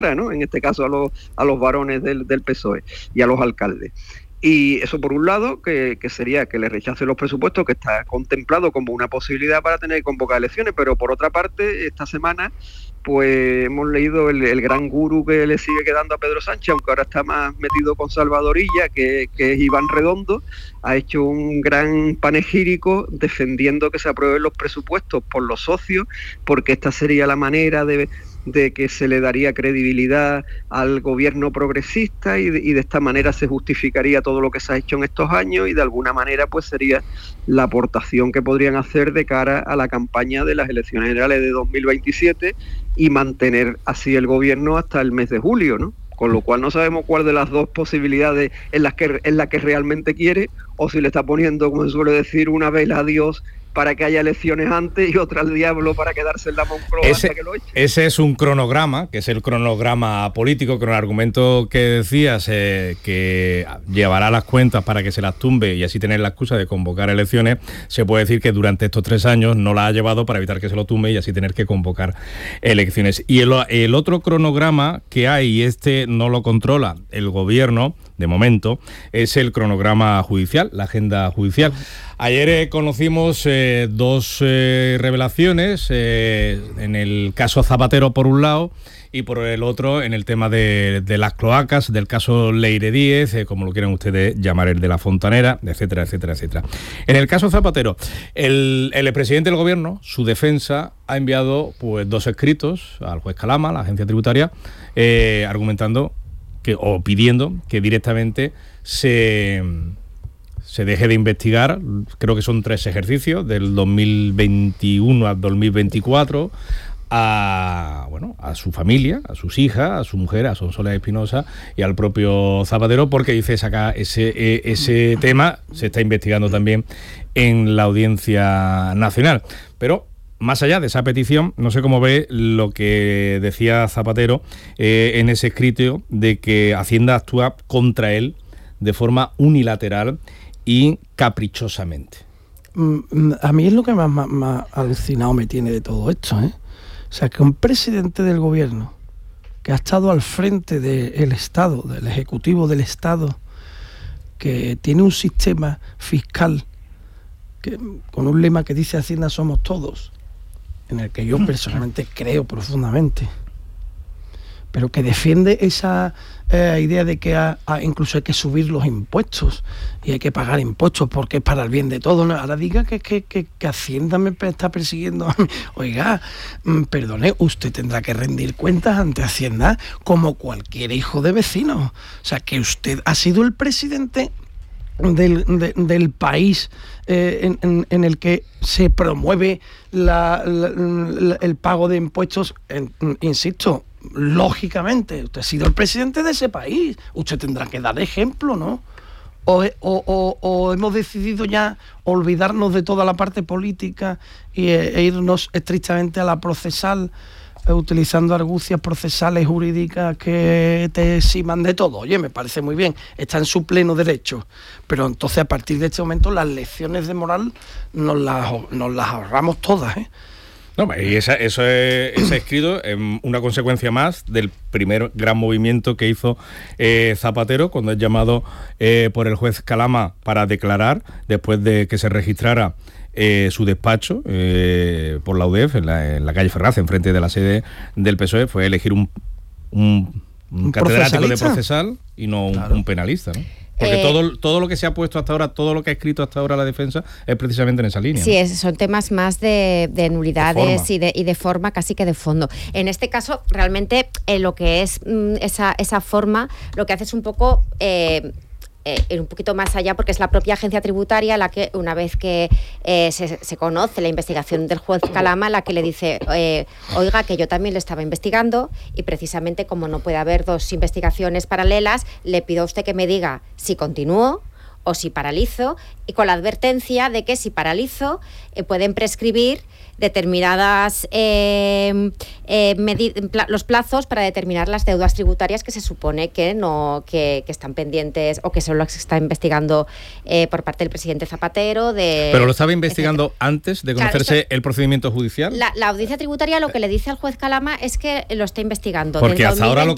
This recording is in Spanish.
¿no? En este caso a los varones del PSOE y a los alcaldes. Y eso por un lado, que sería que le rechace los presupuestos, que está contemplado como una posibilidad para tener que convocar elecciones, pero por otra parte, esta semana pues hemos leído el gran gurú que le sigue quedando a Pedro Sánchez, aunque ahora está más metido con Salvadorilla, que es Iván Redondo, ha hecho un gran panegírico defendiendo que se aprueben los presupuestos por los socios, porque esta sería la manera de que se le daría credibilidad al gobierno progresista y de esta manera se justificaría todo lo que se ha hecho en estos años y de alguna manera pues sería la aportación que podrían hacer de cara a la campaña de las elecciones generales de 2027 y mantener así el gobierno hasta el mes de julio, ¿no? Con lo cual no sabemos cuál de las dos posibilidades es la que realmente quiere, o si le está poniendo, como se suele decir, una vela a Dios para que haya elecciones antes y otra al diablo para quedarse en la Moncloa hasta que lo eche. Ese es un cronograma, que es el cronograma político, con el argumento que decías, que llevará las cuentas para que se las tumbe y así tener la excusa de convocar elecciones. Se puede decir que durante estos 3 años no la ha llevado para evitar que se lo tumbe y así tener que convocar elecciones. Y el otro cronograma que hay, y este no lo controla el gobierno, de momento, es el cronograma judicial, la agenda judicial. Ayer conocimos 2 revelaciones, en el caso Zapatero por un lado y por el otro en el tema de las cloacas, del caso Leire Díez, como lo quieran ustedes llamar, el de la Fontanera, etcétera, etcétera, etcétera. En el caso Zapatero, el presidente del gobierno, su defensa, ha enviado pues 2 escritos al juez Calama, a la agencia tributaria, argumentando o pidiendo que directamente se deje de investigar. Creo que son 3 ejercicios, del 2021 al 2024, a su familia, a sus hijas, a su mujer, a Sonsoles Espinosa y al propio Zapatero, porque dice ese tema se está investigando también en la Audiencia Nacional. Pero más allá de esa petición, no sé cómo ve lo que decía Zapatero en ese escrito de que Hacienda actúa contra él de forma unilateral y caprichosamente. A mí es lo que más alucinado me tiene de todo esto, ¿eh? O sea, que un presidente del gobierno que ha estado al frente del Estado, del Ejecutivo del Estado, que tiene un sistema fiscal con un lema que dice Hacienda somos todos, en el que yo personalmente creo profundamente, pero que defiende esa idea de que incluso hay que subir los impuestos y hay que pagar impuestos porque es para el bien de todos. Ahora diga que Hacienda me está persiguiendo a mí. Oiga, perdone, usted tendrá que rendir cuentas ante Hacienda como cualquier hijo de vecino. O sea, que usted ha sido el presidente del país en el que se promueve el pago de impuestos, insisto, lógicamente, usted ha sido el presidente de ese país, usted tendrá que dar ejemplo, ¿no? O hemos decidido ya olvidarnos de toda la parte política e irnos estrictamente a la procesal, utilizando argucias procesales jurídicas que te eximan de todo. Oye, me parece muy bien, está en su pleno derecho, pero entonces a partir de este momento las lecciones de moral nos las ahorramos todas, ¿eh? No, y eso es escrito en una consecuencia más del primer gran movimiento que hizo Zapatero cuando es llamado por el juez Calama para declarar, después de que se registrara su despacho por la UDEF en la calle Ferraz, enfrente de la sede del PSOE. Fue elegir un catedrático de procesal y no un penalista, ¿no? Porque todo lo que se ha puesto hasta ahora, todo lo que ha escrito hasta ahora la defensa es precisamente en esa línea. Sí, son temas más de nulidades y de forma casi que de fondo. En este caso, realmente lo que es esa forma, lo que hace es un poco ir un poquito más allá, porque es la propia agencia tributaria la que, una vez que se conoce la investigación del juez Calama, la que le dice, oiga, que yo también le estaba investigando y precisamente como no puede haber 2 investigaciones paralelas, le pido a usted que me diga si continúo o si paralizo, y con la advertencia de que si paralizo pueden prescribir determinadas los plazos para determinar las deudas tributarias que se supone que están pendientes o que son las que se está investigando por parte del presidente Zapatero. Pero lo estaba investigando antes de conocerse el procedimiento judicial. La audiencia tributaria lo que le dice al juez Calama es que lo está investigando. Porque hasta ahora lo